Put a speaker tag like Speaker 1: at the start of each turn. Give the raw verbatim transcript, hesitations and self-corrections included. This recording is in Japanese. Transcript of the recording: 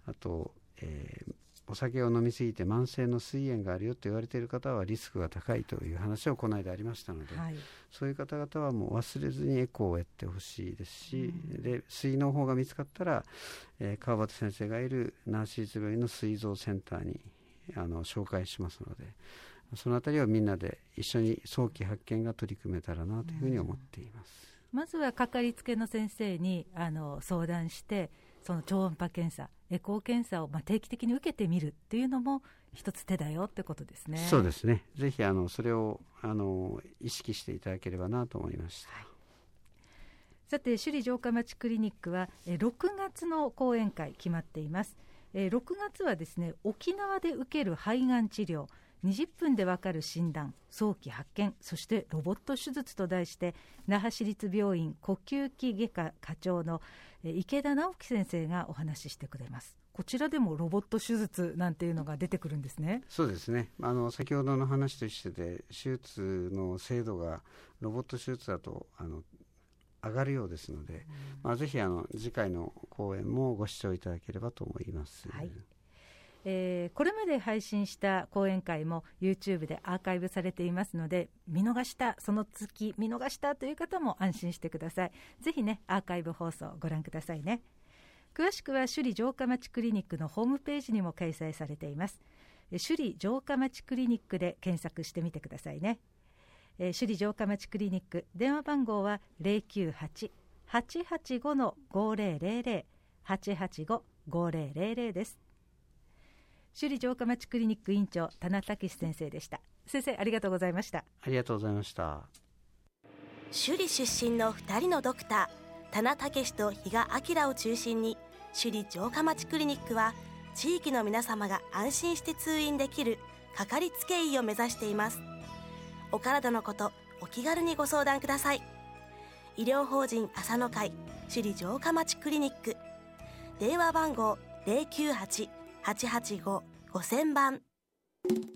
Speaker 1: あと、えーお酒を飲みすぎて慢性の膵炎があるよと言われている方はリスクが高いという話をこの間ありましたので、はい、そういう方々はもう忘れずにエコーをやってほしいですし、うん、で膵の方が見つかったら、えー、川端先生がいる那覇市立病院の膵臓センターにあの紹介しますので、そのあたりをみんなで一緒に早期発見が取り組めたらなというふうに思っています、
Speaker 2: うん、まずはかかりつけの先生にあの相談して、その超音波検査、エコー検査をまあ定期的に受けてみるっていうのも一つ手だよってことですね。
Speaker 1: そうですね。ぜひあのそれをあの意識していただければなと思いました、はい。
Speaker 2: さて、首里城下町クリニックはろくがつの講演会決まっています。ろくがつはですね、沖縄で受ける肺がん治療、にじゅっぷんでわかる診断、早期発見、そしてロボット手術と題して、那覇市立病院呼吸器外科課長の池田直樹先生がお話ししてくれます。こちらでもロボット手術なんていうのが出てくるんですね。
Speaker 1: そうですね。あの先ほどの話と一緒で、手術の精度がロボット手術だとあの上がるようですので、うんまあ、ぜひあの次回の講演もご視聴いただければと思います、
Speaker 2: はい。えー、これまで配信した講演会も YouTube でアーカイブされていますので、見逃したその月見逃したという方も安心してください。ぜひね、アーカイブ放送をご覧くださいね。詳しくは首里城下町クリニックのホームページにも掲載されています。首里城下町クリニックで検索してみてくださいね。首里城下町クリニック、電話番号は ゼロきゅうはち はちはちご ごゼロゼロゼロ はちはちご ごゼロゼロゼロです。首里城下町クリニック院長、田名武先生でした。先生、ありがとうございました。
Speaker 1: ありがとうございました。
Speaker 3: 首里出身のふたりのドクター、田名武と比嘉明を中心に、首里城下町クリニックは地域の皆様が安心して通院できるかかりつけ医を目指しています。お体のこと、お気軽にご相談ください。医療法人朝の会首里城下町クリニック、電話番号 ゼロきゅうはち はちはちご ごせんばん。